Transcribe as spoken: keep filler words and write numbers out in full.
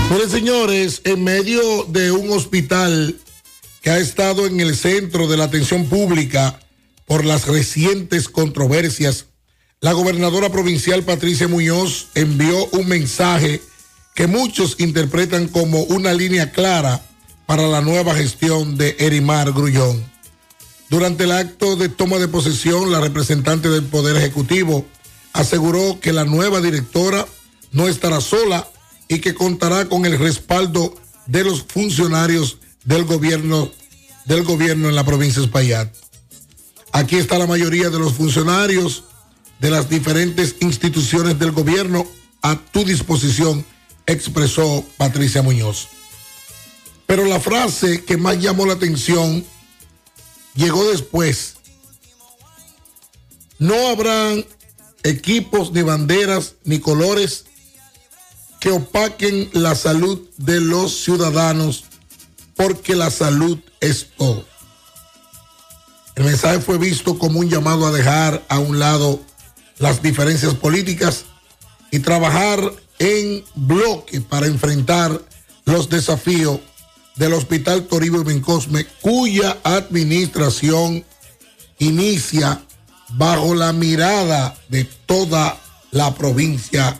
Miren, señores, en medio de un hospital que ha estado en el centro de la atención pública por las recientes controversias, la gobernadora provincial Patricia Muñoz envió un mensaje que muchos interpretan como una línea clara para la nueva gestión de Erimar Grullón. Durante el acto de toma de posesión, la representante del Poder Ejecutivo aseguró que la nueva directora no estará sola y que contará con el respaldo de los funcionarios del gobierno, del gobierno en la provincia de Espaillat. Aquí está la mayoría de los funcionarios de las diferentes instituciones del gobierno a tu disposición, expresó Patricia Muñoz. Pero la frase que más llamó la atención llegó después. No habrán equipos, ni banderas, ni colores que opaquen la salud de los ciudadanos, porque la salud es todo. El mensaje fue visto como un llamado a dejar a un lado las diferencias políticas y trabajar en bloque para enfrentar los desafíos del Hospital Toribio Bencosme, cuya administración inicia bajo la mirada de toda la provincia